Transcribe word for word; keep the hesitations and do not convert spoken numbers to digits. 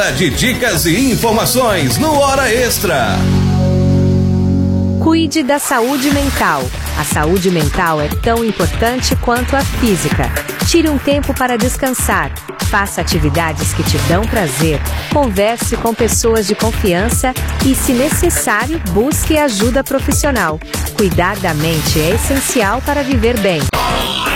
Hora de dicas e informações no Hora Extra. Cuide da saúde mental. A saúde mental é tão importante quanto a física. Tire um tempo para descansar. Faça atividades que te dão prazer. Converse com pessoas de confiança e, se necessário, busque ajuda profissional. Cuidar da mente é essencial para viver bem.